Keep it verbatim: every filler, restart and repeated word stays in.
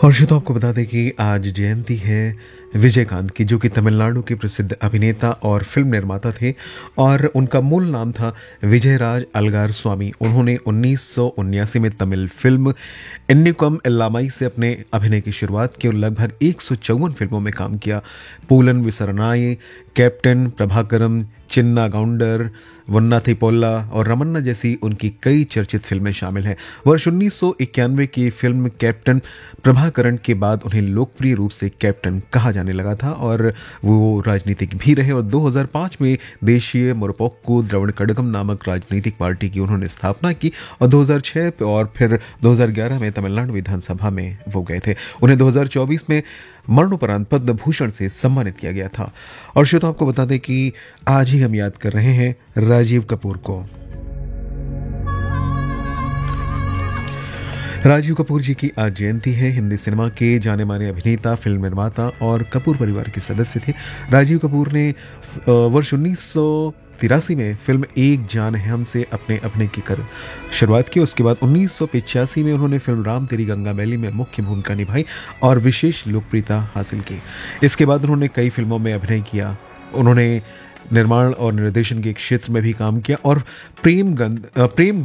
और श्रोता आपको बता दें कि आज जयंती है विजयकांत की, जो कि तमिलनाडु के प्रसिद्ध अभिनेता और फिल्म निर्माता थे और उनका मूल नाम था विजयराज अलगार स्वामी। उन्होंने उन्नीस सौ उन्यासी में तमिल फिल्म एन्निकम एल्लामाई से अपने अभिनय की शुरुआत की और लगभग एक सौ चौवन फिल्मों में काम किया। पूलन विसरनाई, कैप्टन प्रभाकरम, चिन्ना गौंडर, वन्नाथी पोल्ला और रमन्ना जैसी उनकी कई चर्चित फिल्में शामिल हैं। वर्ष उन्नीस सौ इक्यानवे की फिल्म कैप्टन प्रभाकरण के बाद उन्हें लोकप्रिय रूप से कैप्टन कहा जाने लगा था और वो राजनीतिक भी रहे और दो हज़ार पाँच में देशीय मुरपोक्कू द्रविड़ कड़गम नामक राजनीतिक पार्टी की उन्होंने स्थापना की और दो हज़ार छह और फिर दो हज़ार ग्यारह में तमिलनाडु विधानसभा में वो गए थे। उन्हें दो हज़ार चौबीस में मरणोपरांत पद्म भूषण से सम्मानित किया गया था। और श्रोता आपको बता दें कि आज ही हम याद कर रहे हैं राजीव कपूर को। राजीव कपूर जी की आज जयंती है। हिंदी सिनेमा के जाने माने अभिनेता, फिल्म निर्माता और कपूर परिवार के सदस्य थे। राजीव कपूर ने वर्ष उन्नीस सौ तिरासी में फिल्म एक जान है हम से अपने अभिनय की कर शुरुआत की। उसके बाद उन्नीस सौ पिचासी में उन्होंने फिल्म राम तेरी गंगा मैली में मुख्य भूमिका निभाई और विशेष लोकप्रियता हासिल की। इसके बाद उन्होंने कई फिल्मों में अभिनय किया। उन्होंने निर्माण और निर्देशन के क्षेत्र में भी काम किया और प्रेम गंध प्रेम